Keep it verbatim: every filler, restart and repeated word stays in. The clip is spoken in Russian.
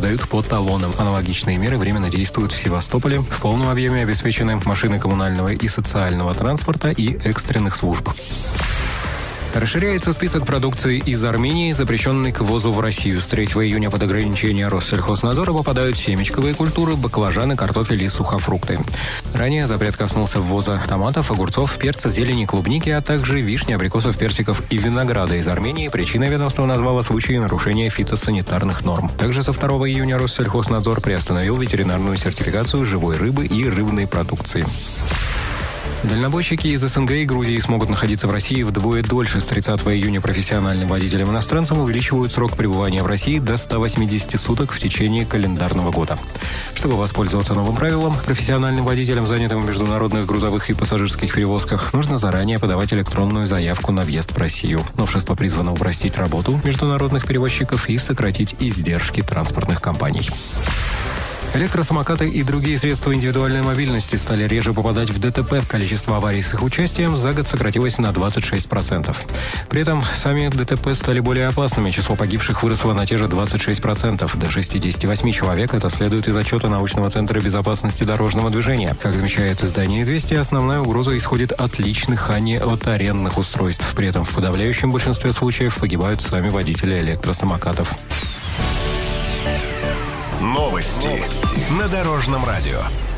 сдают по талонам. Аналогичные меры временно действуют в Севастополе. В полном объеме обеспечены машины коммунального и социального транспорта и экстренных служб. Расширяется список продукции из Армении, запрещенной к ввозу в Россию. С третьего июня под ограничения Россельхознадзора попадают семечковые культуры, баклажаны, картофель и сухофрукты. Ранее запрет коснулся ввоза томатов, огурцов, перца, зелени, клубники, а также вишни, абрикосов, персиков и винограда из Армении. Причиной ведомство назвало случаи нарушения фитосанитарных норм. Также со второго июня Россельхознадзор приостановил ветеринарную сертификацию живой рыбы и рыбной продукции. Дальнобойщики из СНГ и Грузии смогут находиться в России вдвое дольше. С тридцатого июня профессиональным водителям-иностранцам увеличивают срок пребывания в России до ста восьмидесяти суток в течение календарного года. Чтобы воспользоваться новым правилом, профессиональным водителям, занятым в международных грузовых и пассажирских перевозках, нужно заранее подавать электронную заявку на въезд в Россию. Новшество призвано упростить работу международных перевозчиков и сократить издержки транспортных компаний. Электросамокаты и другие средства индивидуальной мобильности стали реже попадать в ДТП. Количество аварий с их участием за год сократилось на двадцать шесть процентов. При этом сами ДТП стали более опасными. Число погибших выросло на те же двадцать шесть процентов, до шестидесяти восьми человек. Это следует из отчета Научного центра безопасности дорожного движения. Как отмечает издание «Известия», основная угроза исходит от личных, а не от арендных устройств. При этом в подавляющем большинстве случаев погибают сами водители электросамокатов. Новости на Дорожном радио.